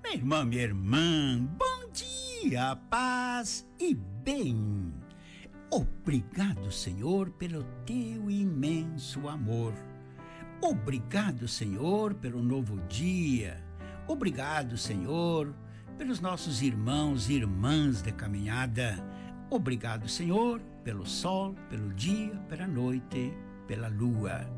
Minha irmã, minha irmã, bom dia, paz e bem. Obrigado, Senhor, pelo teu imenso amor. Obrigado, Senhor, pelo novo dia. Obrigado, Senhor, pelos nossos irmãos e irmãs de caminhada. Obrigado, Senhor, pelo sol, pelo dia, pela noite, pela lua.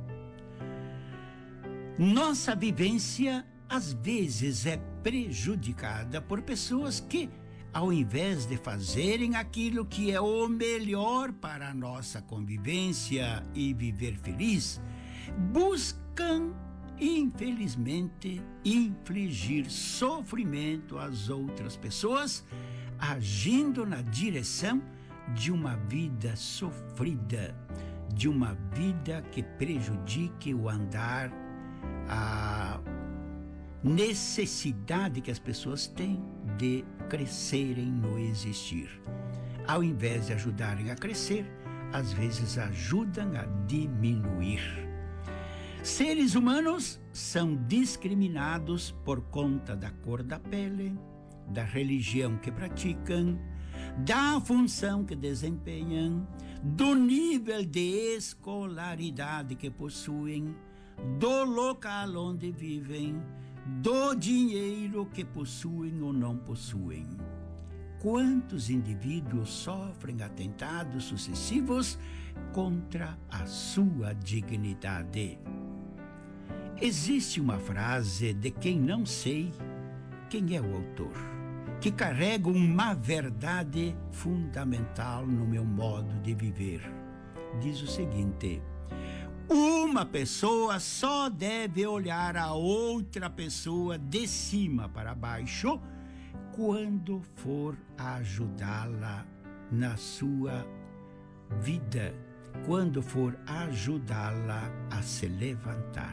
Nossa vivência, às vezes, é prejudicada por pessoas que, ao invés de fazerem aquilo que é o melhor para a nossa convivência e viver feliz, buscam, infelizmente, infligir sofrimento às outras pessoas, agindo na direção de uma vida sofrida, de uma vida que prejudique o andar, a necessidade que as pessoas têm de crescerem no existir. Ao invés de ajudarem a crescer, às vezes ajudam a diminuir. Seres humanos são discriminados por conta da cor da pele, da religião que praticam, da função que desempenham, do nível de escolaridade que possuem, do local onde vivem, do dinheiro que possuem ou não possuem. Quantos indivíduos sofrem atentados sucessivos contra a sua dignidade? Existe uma frase de quem não sei quem é o autor, que carrega uma verdade fundamental no meu modo de viver. Diz o seguinte: uma pessoa só deve olhar a outra pessoa de cima para baixo quando for ajudá-la na sua vida, quando for ajudá-la a se levantar.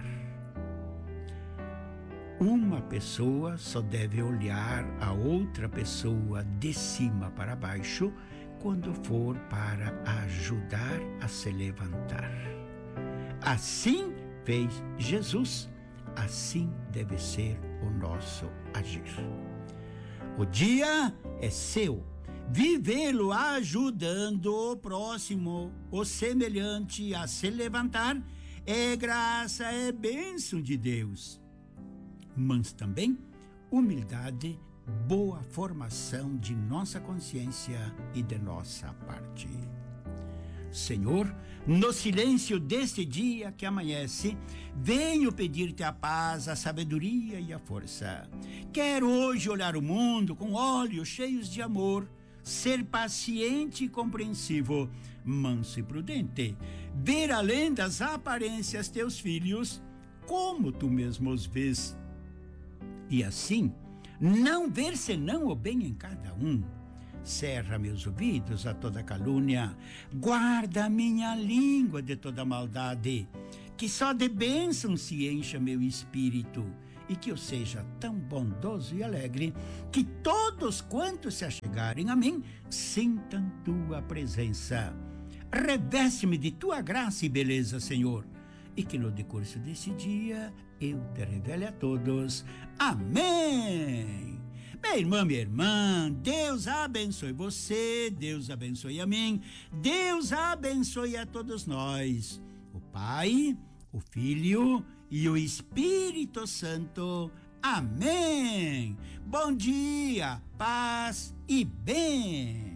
Uma pessoa só deve olhar a outra pessoa de cima para baixo quando for para ajudar a se levantar. Assim fez Jesus, assim deve ser o nosso agir. O dia é seu, vivê-lo ajudando o próximo, o semelhante a se levantar, é graça, é bênção de Deus. Mas também humildade, boa formação de nossa consciência e de nossa parte. Senhor, no silêncio deste dia que amanhece, venho pedir-te a paz, a sabedoria e a força. Quero hoje olhar o mundo com olhos cheios de amor, ser paciente e compreensivo, manso e prudente, ver além das aparências teus filhos, como tu mesmo os vês. E assim, não ver senão o bem em cada um. Cerra meus ouvidos a toda calúnia, guarda minha língua de toda maldade, que só de bênção se encha meu espírito, e que eu seja tão bondoso e alegre, que todos quantos se achegarem a mim, sintam tua presença. Reveste-me de tua graça e beleza, Senhor, e que no decurso desse dia eu te revele a todos. Amém! Minha irmã, Deus abençoe você, Deus abençoe a mim, Deus abençoe a todos nós. O Pai, o Filho e o Espírito Santo. Amém! Bom dia, paz e bem!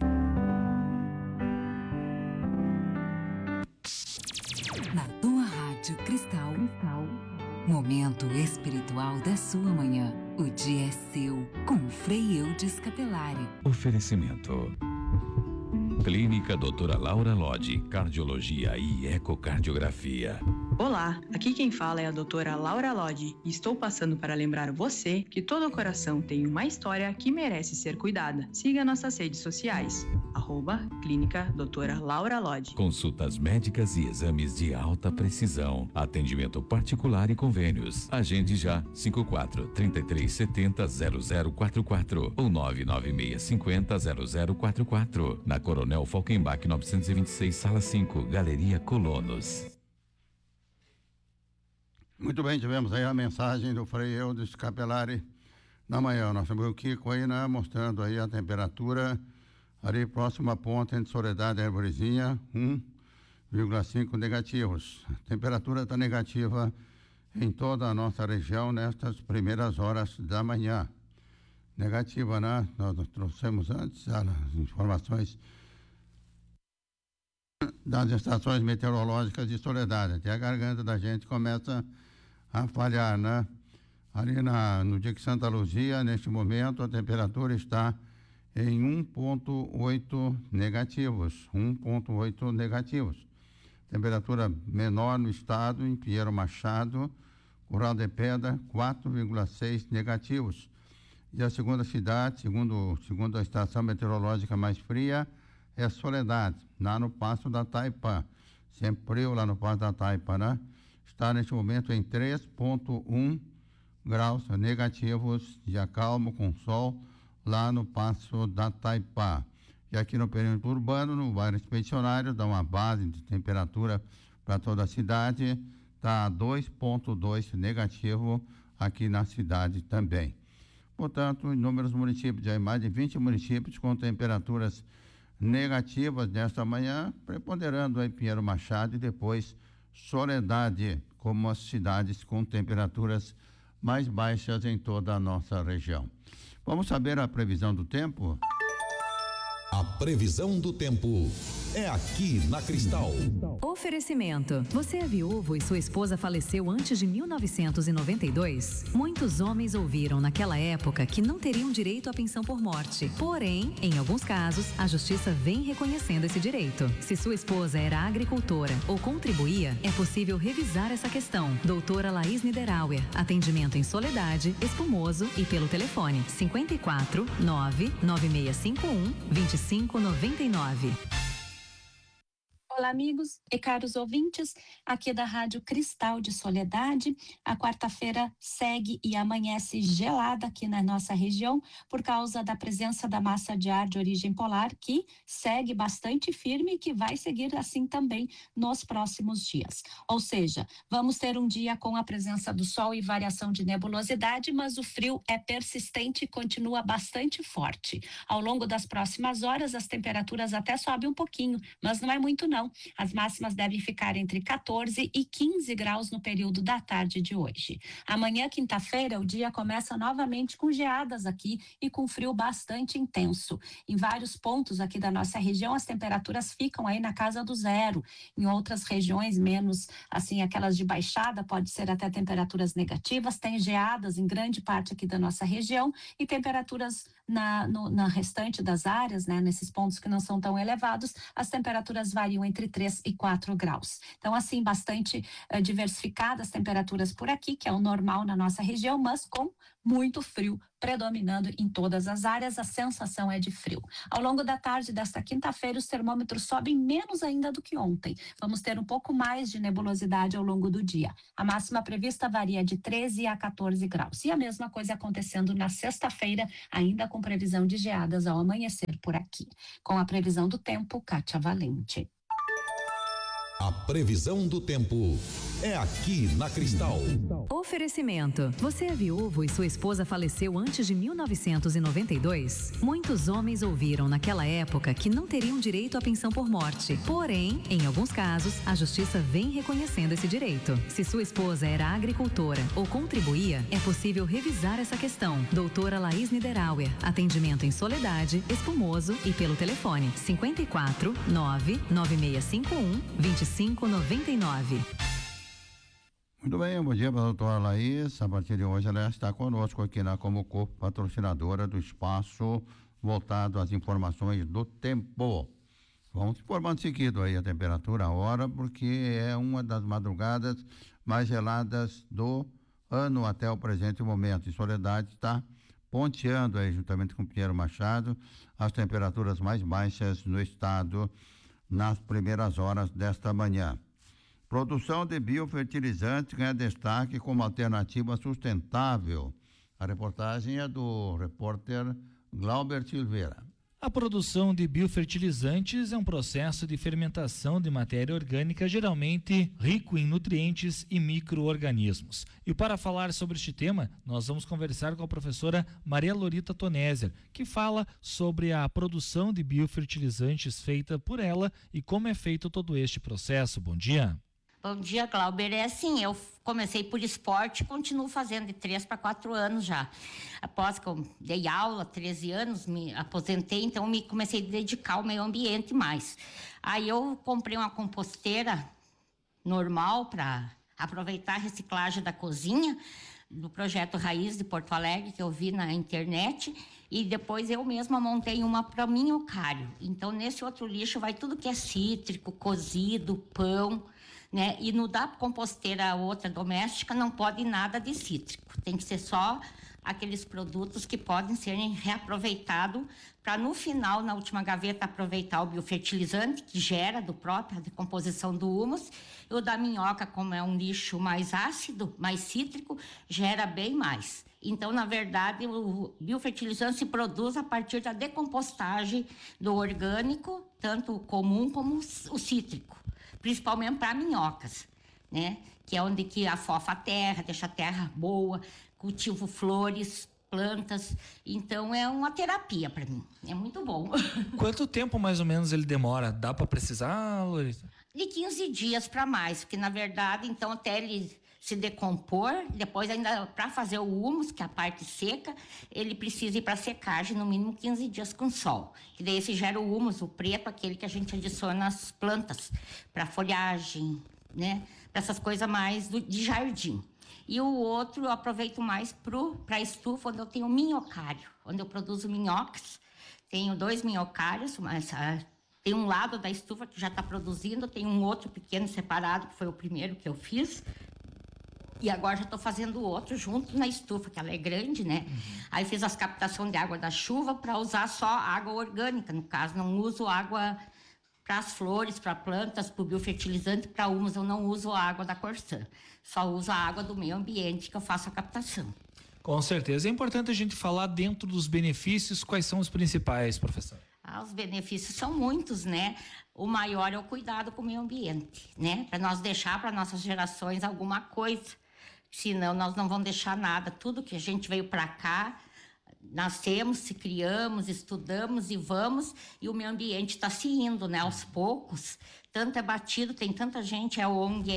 Na tua Rádio Cristal, momento espiritual da sua manhã. O dia é seu, com Frei Eudes Capelari. Oferecimento: Clínica Doutora Laura Lodi, Cardiologia e Ecocardiografia. Olá, aqui quem fala é a doutora Laura Lodi e estou passando para lembrar você que todo coração tem uma história que merece ser cuidada. Siga nossas redes sociais, @Clínica Doutora Laura Lodi. Consultas médicas e exames de alta precisão. Atendimento particular e convênios. Agende já 54-3370-0044 ou 99650-0044. Na Coronel Falkenbach 926, Sala 5, Galeria Colonos. Muito bem, tivemos aí a mensagem do Frei Eudes Capelari Na manhã, nós temos o Kiko aí, né, mostrando aí a temperatura ali próximo à ponte entre Soledade e Arvorezinha, 1,5 negativos. A temperatura está negativa em toda a nossa região nestas primeiras horas da manhã. Negativa, né? Nós trouxemos antes as informações das estações meteorológicas de Soledade. Até a garganta da gente começa a falhar, né? Ali no Dique Santa Luzia, neste momento, a temperatura está em 1,8 negativos. 1,8 negativos. Temperatura menor no estado, em Pinheiro Machado, Curral de Pedra, 4,6 negativos. E a segunda cidade, segundo a estação meteorológica mais fria, é Soledade, lá no Passo da Taipa. Sempre frio lá no Passo da Taipa, né? Está neste momento em 3,1 graus negativos, dia calmo com sol, lá no Passo da Taipa. E aqui no perímetro urbano, no bairro Expedicionário, dá uma base de temperatura para toda a cidade, está 2,2 negativo aqui na cidade também. Portanto, inúmeros municípios, já mais de 20 municípios com temperaturas negativas nesta manhã, preponderando aí Pinheiro Machado e depois Soledade, como as cidades com temperaturas mais baixas em toda a nossa região. Vamos saber a previsão do tempo? A previsão do tempo é aqui na Cristal. Oferecimento. Você é viúvo e sua esposa faleceu antes de 1992? Muitos homens ouviram naquela época que não teriam direito à pensão por morte. Porém, em alguns casos, a justiça vem reconhecendo esse direito. Se sua esposa era agricultora ou contribuía, é possível revisar essa questão. Doutora Laís Niederauer. Atendimento em Soledade, Espumoso e pelo telefone 54 99651 2599. Olá, amigos e caros ouvintes, aqui da Rádio Cristal de Soledade. A quarta-feira segue e amanhece gelada aqui na nossa região por causa da presença da massa de ar de origem polar, que segue bastante firme e que vai seguir assim também nos próximos dias. Ou seja, vamos ter um dia com a presença do sol e variação de nebulosidade, mas o frio é persistente e continua bastante forte. Ao longo das próximas horas, as temperaturas até sobem um pouquinho, mas não é muito não. As máximas devem ficar entre 14 e 15 graus no período da tarde de hoje. Amanhã, quinta-feira, o dia começa novamente com geadas aqui e com frio bastante intenso. Em vários pontos aqui da nossa região, as temperaturas ficam aí na casa do zero. Em outras regiões, menos assim, aquelas de baixada, pode ser até temperaturas negativas. Tem geadas em grande parte aqui da nossa região e temperaturas na restante das áreas, né, nesses pontos que não são tão elevados, as temperaturas variam entre 3 e 4 graus. Então, assim, bastante diversificadas as temperaturas por aqui, que é o normal na nossa região, mas com muito frio predominando em todas as áreas, a sensação é de frio. Ao longo da tarde desta quinta-feira, os termômetros sobem menos ainda do que ontem. Vamos ter um pouco mais de nebulosidade ao longo do dia. A máxima prevista varia de 13 a 14 graus. E a mesma coisa acontecendo na sexta-feira, ainda com previsão de geadas ao amanhecer por aqui. Com a previsão do tempo, Kátia Valente. A previsão do tempo é aqui na Cristal. Oferecimento. Você é viúvo e sua esposa faleceu antes de 1992? Muitos homens ouviram naquela época que não teriam direito à pensão por morte. Porém, em alguns casos, a justiça vem reconhecendo esse direito. Se sua esposa era agricultora ou contribuía, é possível revisar essa questão. Doutora Laís Niederauer. Atendimento em Soledade, Espumoso e pelo telefone 54 99651 2599. Muito bem, bom dia para a doutora Laís. A partir de hoje ela está conosco aqui como patrocinadora do espaço voltado às informações do tempo. Vamos informando seguido aí a temperatura, a hora, porque é uma das madrugadas mais geladas do ano até o presente momento. E Soledade está ponteando aí, juntamente com Pinheiro Machado, as temperaturas mais baixas no estado nas primeiras horas desta manhã. Produção de biofertilizantes ganha destaque como alternativa sustentável. A reportagem é do repórter Glauber Silveira. A produção de biofertilizantes é um processo de fermentação de matéria orgânica geralmente rico em nutrientes e micro-organismos. E para falar sobre este tema, nós vamos conversar com a professora Maria Lorita Toneser, que fala sobre a produção de biofertilizantes feita por ela e como é feito todo este processo. Bom dia. Bom dia, Glauber. É assim, eu comecei por esporte e continuo fazendo de 3 para 4 anos já. Após que eu dei aula, 13 anos, me aposentei, então comecei a dedicar ao meio ambiente mais. Aí eu comprei uma composteira normal para aproveitar a reciclagem da cozinha, do projeto Raiz de Porto Alegre, que eu vi na internet, e depois eu mesma montei uma para minhocário. Então, nesse outro lixo vai tudo que é cítrico, cozido, pão, né? E no da composteira outra doméstica não pode nada de cítrico, tem que ser só aqueles produtos que podem ser reaproveitados para no final, na última gaveta, aproveitar o biofertilizante que gera do próprio, a decomposição do humus. E o da minhoca, como é um lixo mais ácido, mais cítrico, gera bem mais. Então, na verdade, o biofertilizante se produz a partir da decompostagem do orgânico, tanto o comum como o cítrico, principalmente para minhocas, né? Que é onde que afofa a terra, deixa a terra boa, cultivo flores, plantas. Então é uma terapia para mim, é muito bom. Quanto tempo mais ou menos ele demora? Dá para precisar, Lorita? De 15 dias para mais, porque na verdade, então até ele se decompor, depois ainda para fazer o humus, que é a parte seca, ele precisa ir para secagem no mínimo 15 dias com sol. E daí se gera o humus, o preto, aquele que a gente adiciona às plantas, para folhagem, né? Para essas coisas mais de jardim. E o outro eu aproveito mais para a estufa, onde eu tenho minhocário, onde eu produzo minhocas. Tenho 2 minhocários, mas tem um lado da estufa que já está produzindo, tem um outro pequeno separado, que foi o primeiro que eu fiz. E agora já estou fazendo outro junto na estufa, que ela é grande, né? Aí fiz as captações de água da chuva para usar só água orgânica. No caso, não uso água para as flores, para plantas, para o biofertilizante, para humus. Eu não uso a água da Corsã. Só uso a água do meio ambiente que eu faço a captação. Com certeza. É importante a gente falar dentro dos benefícios. Quais são os principais, professor? Os benefícios são muitos, né? O maior é o cuidado com o meio ambiente, né? Para nós deixar para nossas gerações alguma coisa. Senão nós não vamos deixar nada. Tudo que a gente veio para cá, nascemos, se criamos, estudamos e vamos, e o meio ambiente está se indo, né? Aos poucos. Tanto é batido, tem tanta gente, ONG,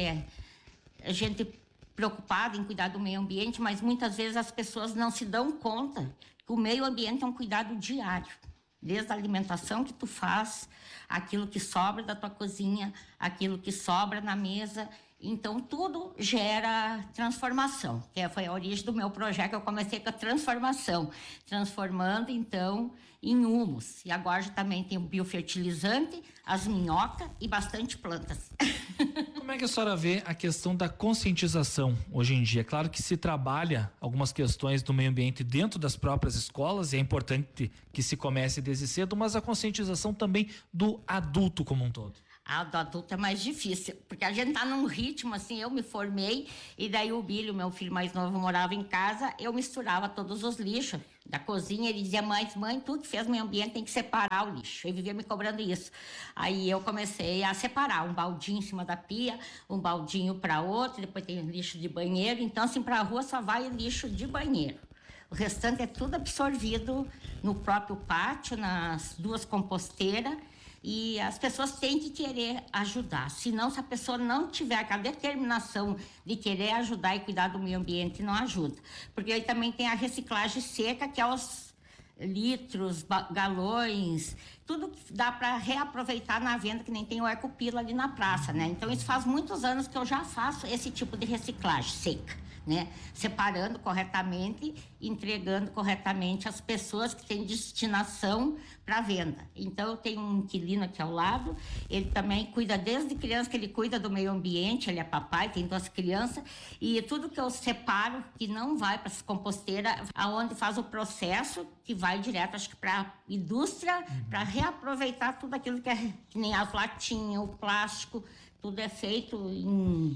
a gente preocupada em cuidar do meio ambiente, mas muitas vezes as pessoas não se dão conta que o meio ambiente é um cuidado diário. Desde a alimentação que tu faz, aquilo que sobra da tua cozinha, aquilo que sobra na mesa. Então, tudo gera transformação, que foi a origem do meu projeto, que eu comecei com a transformação, transformando, então, em humus. E agora já também tem o biofertilizante, as minhocas e bastante plantas. Como é que a senhora vê a questão da conscientização hoje em dia? É claro que se trabalha algumas questões do meio ambiente dentro das próprias escolas, e é importante que se comece desde cedo, mas a conscientização também do adulto como um todo. Do adulto é mais difícil, porque a gente tá num ritmo, assim, eu me formei, e daí o Bílio, meu filho mais novo, morava em casa, eu misturava todos os lixos da cozinha, ele dizia, mãe, tu que fez meio ambiente tem que separar o lixo, ele vivia me cobrando isso. Aí eu comecei a separar, um baldinho em cima da pia, um baldinho para outro, depois tem lixo de banheiro, então assim, para a rua só vai lixo de banheiro. O restante é tudo absorvido no próprio pátio, nas 2 composteiras. E as pessoas têm que querer ajudar. Senão, se a pessoa não tiver aquela determinação de querer ajudar e cuidar do meio ambiente, não ajuda. Porque aí também tem a reciclagem seca, que é os litros, galões, tudo que dá para reaproveitar na venda, que nem tem o Ecopila ali na praça, né? Então, isso faz muitos anos que eu já faço esse tipo de reciclagem seca, né? Separando corretamente, entregando corretamente às pessoas que têm destinação para venda. Então, eu tenho um inquilino aqui ao lado, ele também cuida desde criança, que ele cuida do meio ambiente, ele é papai, tem 2 crianças, e tudo que eu separo, que não vai para essa composteira, aonde faz o processo, que vai direto, acho que para a indústria, para reaproveitar tudo aquilo que é, que nem as latinhas, o plástico, tudo é feito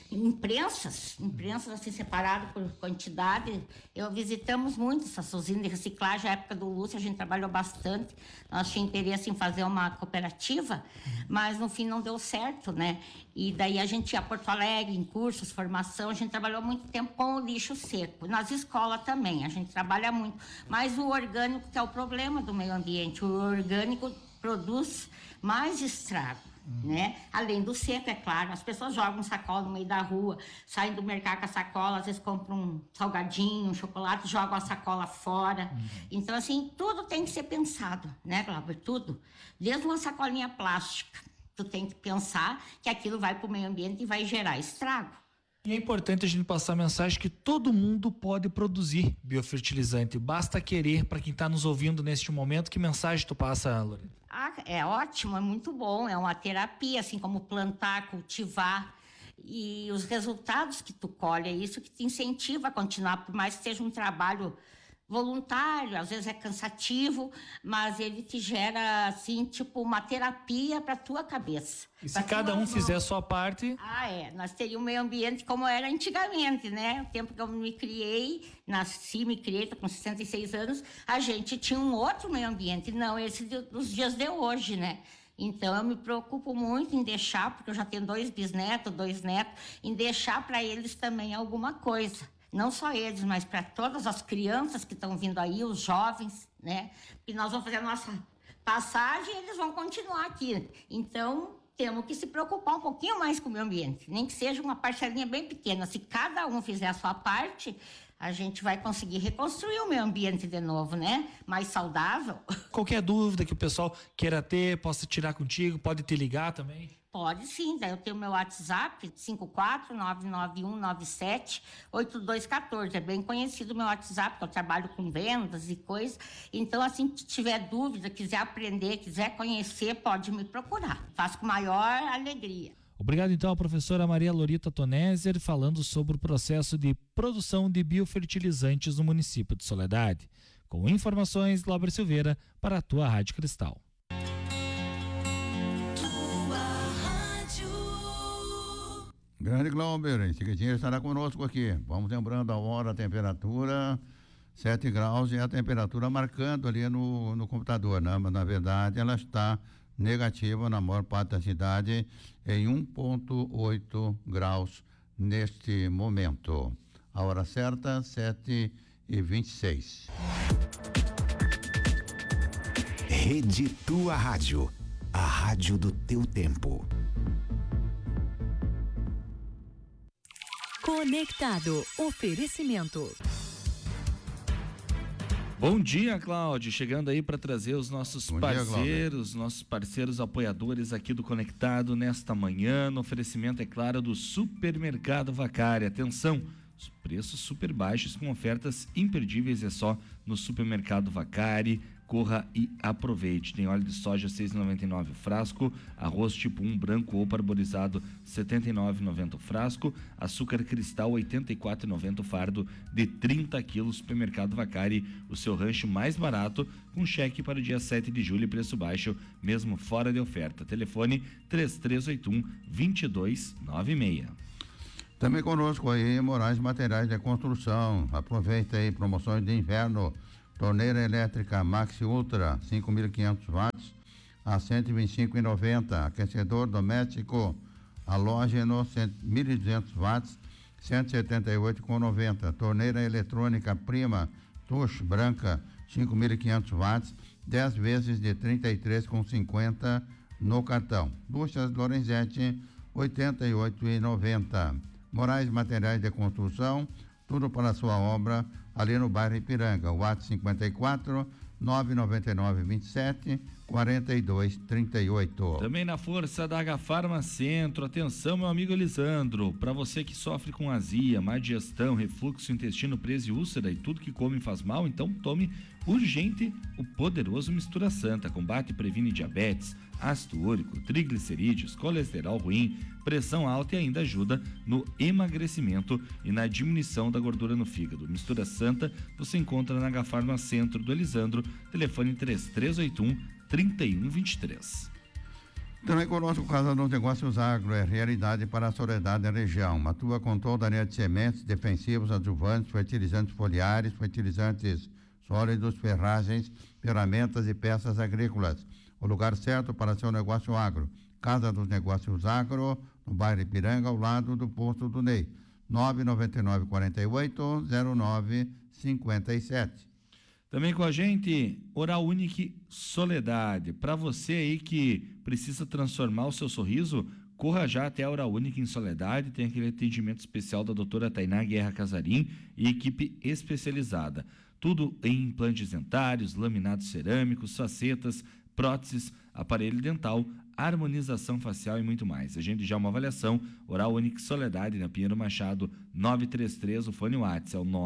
imprensas assim separado por quantidade. Visitamos muito essas usinas de reciclagem. Na época do Lúcio a gente trabalhou bastante. Nós tínhamos interesse em fazer uma cooperativa, mas no fim não deu certo, né? E daí a gente ia a Porto Alegre em cursos, formação. A gente trabalhou muito tempo com o lixo seco. Nas escolas também a gente trabalha muito, mas o orgânico que é o problema do meio ambiente. O orgânico produz mais estrago, né? Além do seco, é claro. As pessoas jogam sacola no meio da rua, saem do mercado com a sacola, às vezes compram um salgadinho, um chocolate, jogam a sacola fora. Então, assim, tudo tem que ser pensado, né, Glauber? Tudo. Desde uma sacolinha plástica, tu tem que pensar que aquilo vai para o meio ambiente e vai gerar estrago. E é importante a gente passar a mensagem que todo mundo pode produzir biofertilizante. Basta querer. Para quem está nos ouvindo neste momento, que mensagem tu passa, Lorena? É ótimo, é muito bom. É uma terapia, assim como plantar, cultivar. E os resultados que tu colhe, é isso que te incentiva a continuar, por mais que seja um trabalho voluntário, às vezes é cansativo, mas ele te gera, assim, tipo uma terapia para tua cabeça. E se cada um fizer a sua parte... Nós teríamos um meio ambiente como era antigamente, né? O tempo que eu me criei, tô com 66 anos, a gente tinha um outro meio ambiente, não esse dos dias de hoje, né? Então, eu me preocupo muito em deixar, porque eu já tenho 2 bisnetos, 2 netos, em deixar para eles também alguma coisa. Não só eles, mas para todas as crianças que estão vindo aí, os jovens, né? E nós vamos fazer a nossa passagem e eles vão continuar aqui. Então, temos que se preocupar um pouquinho mais com o meio ambiente. Nem que seja uma parcelinha bem pequena. Se cada um fizer a sua parte, a gente vai conseguir reconstruir o meio ambiente de novo, né? Mais saudável. Qualquer dúvida que o pessoal queira ter, possa tirar contigo, pode te ligar também? Pode sim, daí eu tenho meu WhatsApp, 54991978214. É bem conhecido o meu WhatsApp, porque eu trabalho com vendas e coisas. Então, assim, se tiver dúvida, quiser aprender, quiser conhecer, pode me procurar. Faço com maior alegria. Obrigado, então, à professora Maria Lorita Toneser, falando sobre o processo de produção de biofertilizantes no município de Soledade. Com informações, Glauber Silveira, para a tua Rádio Cristal. Grande Glauber, em seguidinho ele estará conosco aqui. Vamos lembrando a hora, a temperatura, 7 graus e a temperatura marcando ali no computador, né? Mas na verdade ela está negativa na maior parte da cidade em 1,8 graus neste momento. A hora certa, 7h26. Rede Tua Rádio, a rádio do teu tempo. Conectado. Oferecimento. Bom dia, Cláudio. Chegando aí para trazer os nossos parceiros apoiadores aqui do Conectado nesta manhã. No oferecimento, é claro, do Supermercado Vacari. Atenção, os preços super baixos com ofertas imperdíveis é só no Supermercado Vacari. Corra e aproveite. Tem óleo de soja 6,99 frasco, arroz tipo 1 branco ou parborizado 79,90 frasco, açúcar cristal 84,90 fardo de 30 quilos. Supermercado Vacari, o seu rancho mais barato, com cheque para o dia 7 de julho e preço baixo, mesmo fora de oferta. Telefone 3381-2296. Também conosco aí Moraes Materiais de Construção. Aproveita aí promoções de inverno. Torneira elétrica Maxi Ultra 5.500 watts a 125,90. Aquecedor doméstico halógeno 1.200 watts 178,90. Torneira eletrônica Prima Touch branca 5.500 watts 10 vezes de 33,50 no cartão. Duchas Lorenzetti 88,90. Moraes Materiais de Construção, tudo para a sua obra ali no bairro Ipiranga. O WhatsApp 54 999 27 42 38. Também na força da H-Farma Centro. Atenção, meu amigo Elisandro, para você que sofre com azia, má digestão, refluxo, intestino preso e úlcera e tudo que come faz mal, então tome urgente o poderoso Mistura Santa. Combate e previne diabetes, ácido úrico, triglicerídeos, colesterol ruim, pressão alta e ainda ajuda no emagrecimento e na diminuição da gordura no fígado. Mistura Santa você encontra na H-Farma Centro do Elisandro, telefone 3381-3123. Também conosco o Casa dos Negócios Agro, é realidade para a Soledade da região. Atua com toda a linha de sementes, defensivos, adjuvantes, fertilizantes foliares, fertilizantes sólidos, ferragens, ferramentas e peças agrícolas. O lugar certo para seu negócio agro. Casa dos Negócios Agro, no bairro Ipiranga, ao lado do posto do Ney. 999-48-09-57. Também com a gente, Oral Unique Soledade. Para você aí que precisa transformar o seu sorriso, corra já até a Oral Unique em Soledade. Tem aquele atendimento especial da doutora Tainá Guerra Casarim e equipe especializada. Tudo em implantes dentários, laminados cerâmicos, facetas, próteses, aparelho dental, harmonização facial e muito mais. Agende já uma avaliação. Oral Unique Soledade, na Pinheiro Machado, 933, o fone WhatsApp é o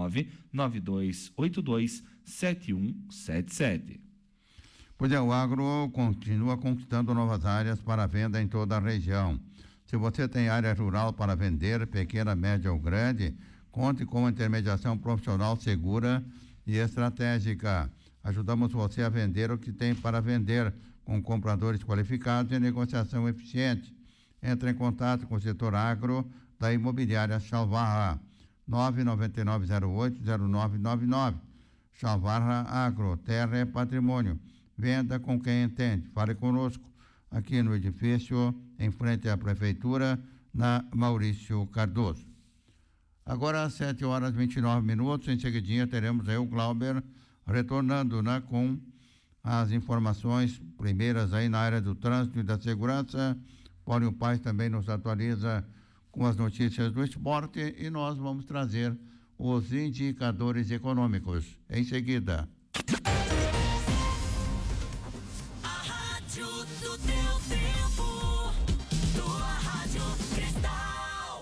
992827177. Pois é, o agro continua conquistando novas áreas para venda em toda a região. Se você tem área rural para vender, pequena, média ou grande, conte com uma intermediação profissional segura e estratégica. Ajudamos você a vender o que tem para vender, com compradores qualificados e negociação eficiente. Entre em contato com o setor agro da Imobiliária Chalvarra, 99908-0999. Chalvarra Agro, terra é patrimônio. Venda com quem entende. Fale conosco aqui no edifício, em frente à Prefeitura, na Maurício Cardoso. Agora, às 7h29, em seguidinha teremos aí o Glauber retornando, né, com as informações primeiras aí na área do trânsito e da segurança. Paulinho Paz também nos atualiza com as notícias do esporte e nós vamos trazer os indicadores econômicos em seguida. A rádio do teu tempo, tua Rádio Cristal.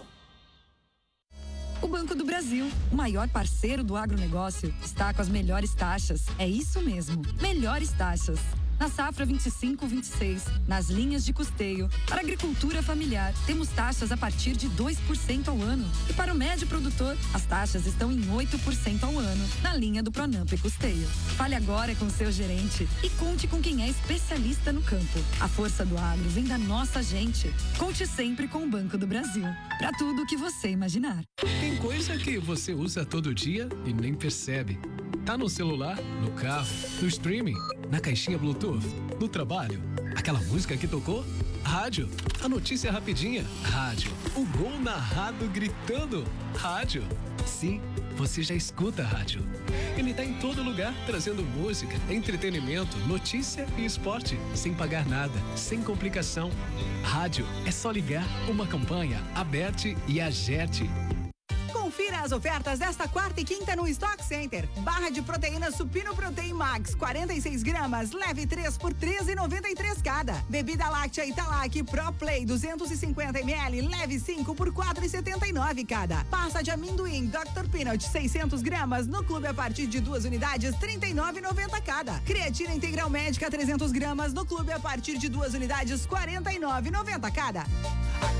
O Banco do Brasil, o maior parceiro do agronegócio, está com as melhores taxas. É isso mesmo, melhores taxas. Na safra 25-26, nas linhas de custeio, para a agricultura familiar, temos taxas a partir de 2% ao ano. E para o médio produtor, as taxas estão em 8% ao ano, na linha do Pronamp e Custeio. Fale agora com o seu gerente e conte com quem é especialista no campo. A força do agro vem da nossa gente. Conte sempre com o Banco do Brasil, para tudo o que você imaginar. Tem coisa que você usa todo dia e nem percebe. Tá no celular, no carro, no streaming, na caixinha Bluetooth, no trabalho. Aquela música que tocou? Rádio. A notícia rapidinha? Rádio. O gol narrado gritando? Rádio. Sim, você já escuta a rádio. Ele tá em todo lugar, trazendo música, entretenimento, notícia e esporte, sem pagar nada, sem complicação. Rádio é só ligar, uma campanha, Aberte e Agerte. Confira as ofertas desta quarta e quinta no Stock Center. Barra de proteína Supino Protein Max, 46 gramas, leve 3 por R$13,93 cada. Bebida láctea Italac Pro Play, 250 ml, leve 5 por R$4,79 cada. Pasta de amendoim Dr. Peanut, 600 gramas, no clube a partir de 2 unidades, R$39,90 cada. Creatina Integral Médica, 300 gramas, no clube a partir de 2 unidades, R$49,90 cada.